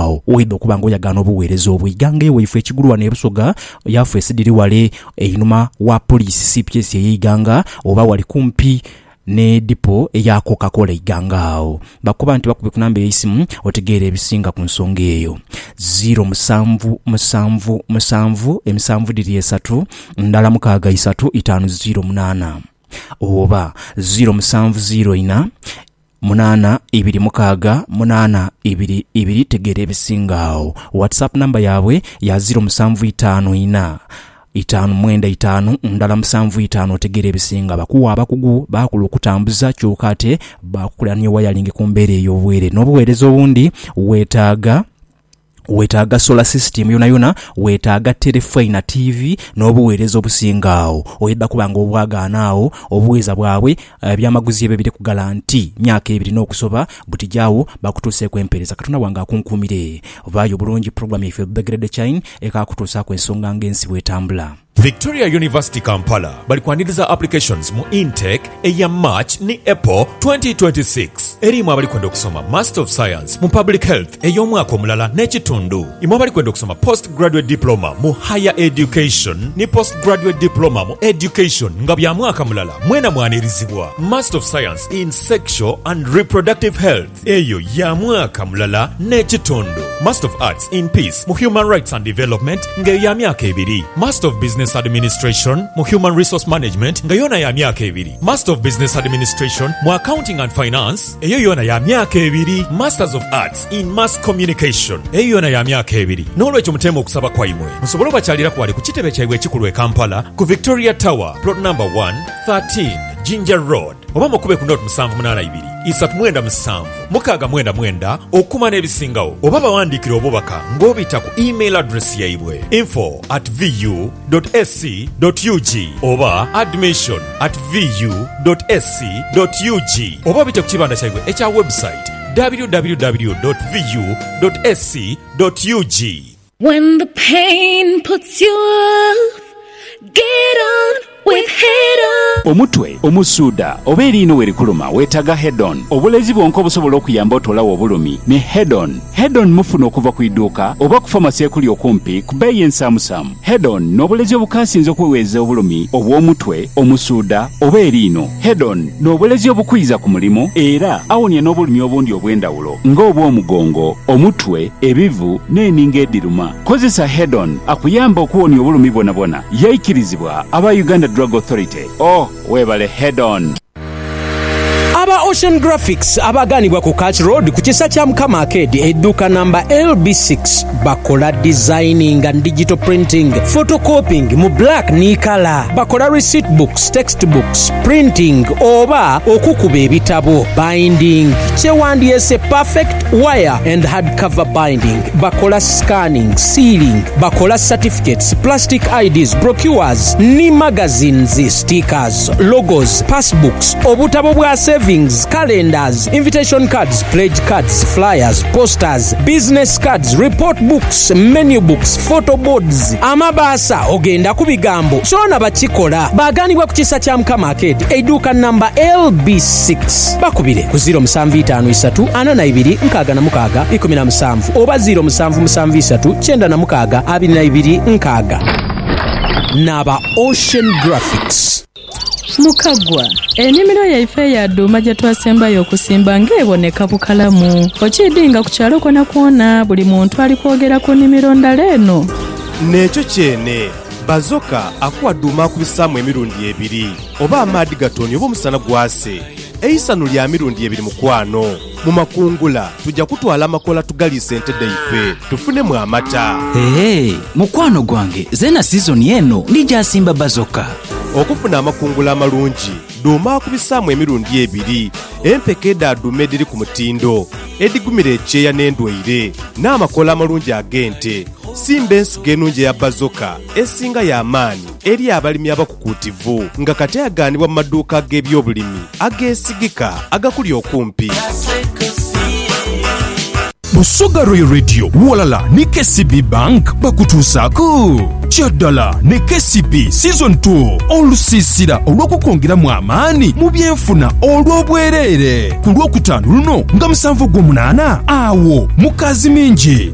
awo oyedde okuba ng'oyagala obuweereza obwiganga ewaife ekigulwa n'ebusoga yafe esidiri wale einuma wa poliisi CPS ey'Iganga oba wali kumpi ne dipo eya Coca-Cola iganga awo bakuba nti bakube kunamba eyisimu otegeera ebisinga ku nsonga eyo 0777 ndala mukaaga 3508 oba 0704 826 tegeera ebisinga awo. WhatsApp namba yaabwe ya 0754 595 ndala 75 otegeera ebisinga bakuwa abakugu bakula okutambuza kyokka ate bakukulanya wayalingi ku mbeera ey'obuweere n'obuweereza obundi weetaaga solar system yona weetaaga telefone na TV n'obuweereza obusinga awo oyedda kubanga obwagaana awo obuweeza bwabwe byamaguzi ebyo biri ku garanti myaka 2 n'okusoba butijaawo bakutuuseeko empeereza Katonda wange akunkuumire vaayo bulungi program efe The Great Chain ekakutuusaako ensonga ng'ensi bwetambula. Victoria University Kampala bali kwaniriza applications mu intake eya March ni April 2026. Erimu abali kwenda okusoma Master of Science mu Public Health ey'omwaka omulala n'ekitundu. Imu abali kwenda okusoma Postgraduate Diploma mu Higher Education ni Postgraduate Diploma mu Education nga bya mwaka mulala mwena mwanirizibwa. Master of Science in Sexual and Reproductive Health eyo ya mwaka mulala n'ekitundu. Master of Arts in Peace mu Human Rights and Development nga ya myaka 2. Master of Business Administration mu Human Resource Management nga yona ya myaka 2. Master of Business Administration mu Accounting and Finance eyo yona ya myaka 2. Masters of Arts in Mass Communication eyo yona ya myaka 2. N'olwekyo mutema okusaba kwaimwe musobole bakyalira kwali ku kitebe kyabwe ekikulu e Kampala ku Victoria Tower plot number 113 Ginger Road oba mukube ku note 782 397 699 okuma n'ebisingawo oba bawandiikira obubaka ng'obita ku email address yaibwe info@vu.sc.ug oba admission@vu.sc.ug oba bita ku kibanda kyaibwe ekya website www.vu.sc.ug. When the pain puts you off, get on with Head On. Omutwe, omusuuda, oba eriino werikuluma weetaga Head On. Obulezi bwonka obusobola okuyamba otolawo obulumi ne Head On. Head On mufuna okuva ku idduuka oba ku famasi ekuli okumpi ku bbeeyi ensaamusaamu. Head On n'obulezi obukaasinze okuweweeza obulumi obw'omutwe, omusuuda oba eriino. Head On n'obulezi obukwiza ku mulimu era awonya n'obulumi obundi obw'endawulo ng'obw'omugongo, omutwe, ebivu n'eninga ediruma. Kozesa Head On akuyamba okuwonya obulumi bwonabwona. Yayikirizibwa aba Uganda Drug Authority. Webale Head On. Aba Ocean Graphics abaganibwa ku Catch Road ku kisa kya Mukama Arcade edduuka number LB6 bakola designing and digital printing, photocopying mu black ni color, bakola receipt books, textbooks, printing oba okukuba ebitabo, binding, kyewandyese perfect wire and hardcover binding, bakola scanning, sealing, bakola certificates, plastic IDs, brochures ni magazines, stickers, logos, passbooks, obutabo bwa savings, calendars, invitation cards, pledge cards, flyers, posters, business cards, report books, menu books, photo boards. Amabasa ogenda ku bigambo kyona bakikola baganibwa ku kisa kya Mukama Arcade edduuka number LB6 bakubire ku 0753426617 oba 07739226 Naba Ocean Graphics. Mukagwa ennimiro yaife ya dduma gye twasembayo okusimba ng'eboneka bukalamu okidinga ku kyalo kona kwona buli muntu ali kwogera ku nnimiro ndala eno n'ekyo kyene bazoka akuwa dduma kubisaamu emirundi 2 oba amaadi gatonya oba omusana gwase eisano lya mirundi 2 mukwano mu makungula tujja kutwala amakola tugaliise ente daife tufunemu amata. Mukwano gwange zena sizoni eno ndijasimba bazoka okufuna amakungula amalungi dduma kubisaamu emirundi 2 empeke eddadduma ediri ku mutindo edigumira ekyeya n'endwaire n'amakola amalungi ag'ente. Simba ensigo ennungi eya bazoka esinga y'amaanyi eri abalimi abakukuutivu nga kati agaanibwa mu maduuka g'ebyobulimi ageesigika agakuli okumpi. Busoga Royal Radio walala ne KCB Bank bakutuusaako kyaddala ne KCB Season 2 olusiisira olw'okukongeramu amaanyi mu byenfuna olw'obwereere ku Lwokutaano luno nga 7/8 awo mu Kazimingi